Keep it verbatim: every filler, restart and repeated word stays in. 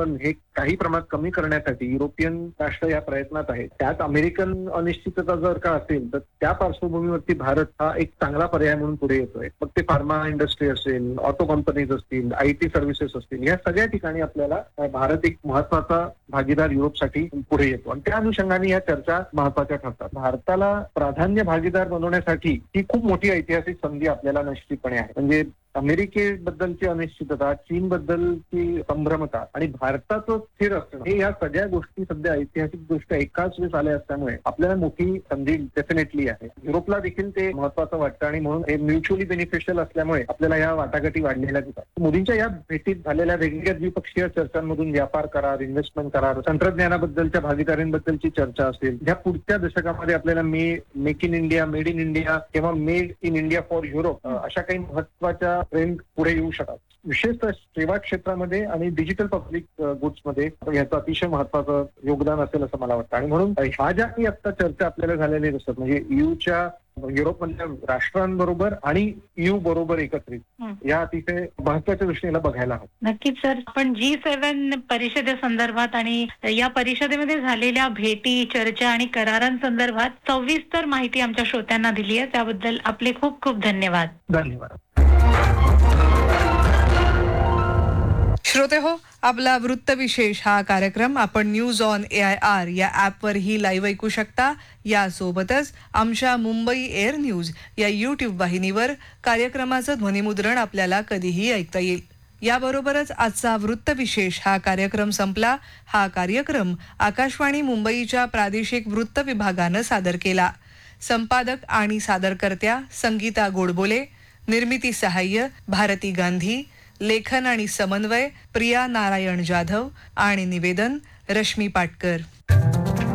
अवलंबन हे काही प्रमाणात कमी करण्यासाठी युरोपियन राष्ट्र या प्रयत्नात आहेत. त्यात अमेरिकन अनिश्चितता जर का असेल तर त्या पार्श्वभूमीवरती भारत हा एक चांगला पर्याय म्हणून पुढे येतोय. मग ते फार्मा इंडस्ट्री असेल, ऑटो कंपनीज असतील, आयटी सर्व्हिसेस असतील, या सगळ्या ठिकाणी आपल्याला भारत एक महत्वाचा भागीदार युरोपसाठी पुढे येतो आणि त्या अनुषंगाने या चर्चा महत्वाच्या ठरतात. भारताला प्राधान्य भागीदार बनवण्यासाठी ही खूप मोठी ऐतिहासिक संधी आपल्याला निश्चितपणे आहे. म्हणजे अमेरिकेबद्दलची अनिश्चितता, चीन बद्दलची संभ्रमता आणि भारताचं स्थिर असणं हे या सगळ्या गोष्टी सध्या ऐतिहासिक दृष्ट्या एकाच वेळेस आल्या असल्यामुळे आपल्याला मोठी संधी डेफिनेटली आहे. युरोपला देखील ते महत्वाचं वाटतं आणि म्हणून हे म्युच्युअली बेनिफिशियल असल्यामुळे आपल्याला या वाटाघाटी वाढलेल्या दिसतात. मोदींच्या या भेटीत झालेल्या वेगवेगळ्या द्विपक्षीय चर्चांमधून व्यापार करार, इन्व्हेस्टमेंट करार, तंत्रज्ञानाबद्दलच्या भागीदारींबद्दलची चर्चा असेल, ह्या पुढच्या दशकामध्ये आपल्याला may make in India, made in India किंवा made in India for Europe अशा काही महत्वाच्या ट्रेंड पुढे येऊ शकतात. विशेषतः सेवा क्षेत्रामध्ये आणि डिजिटल पब्लिक गुड्समध्ये याचं अतिशय महत्वाचं योगदान असेल असं मला वाटतं आणि म्हणून ह्या ज्या काही आता चर्चा आपल्याला झालेल्या दिसतात म्हणजे ईयूच्या युरोपमधल्या राष्ट्रांबरोबर आणि ईयू बरोबर एकत्रित या अतिशय महत्वाच्या दृष्टीने बघायला हवं. नक्कीच सर, आपण जी सेव्हन परिषदेसंदर्भात आणि या परिषदेमध्ये झालेल्या भेटी, चर्चा आणि करारांसंदर्भात सविस्तर माहिती आमच्या श्रोत्यांना दिली आहे, त्याबद्दल आपले खूप खूप धन्यवाद. धन्यवाद. श्रोते हो, आपला वृत्तविशेष हा कार्यक्रम आपण news on A I R या ॲपवरही लाईव्ह ऐकू शकता. यासोबतच आमच्या मुंबई एअर न्यूज या यूट्यूब वाहिनीवर कार्यक्रमाचं ध्वनिमुद्रण आपल्याला कधीही ऐकता येईल. याबरोबरच आजचा वृत्तविशेष हा कार्यक्रम संपला. हा कार्यक्रम आकाशवाणी मुंबईच्या प्रादेशिक वृत्त विभागानं सादर केला. संपादक आणि सादरकर्त्या संगीता गोडबोले, निर्मिती सहाय्य भारती गांधी, लेखन आणि समन्वय प्रिया नारायण जाधव आणि निवेदन रश्मी पाटकर.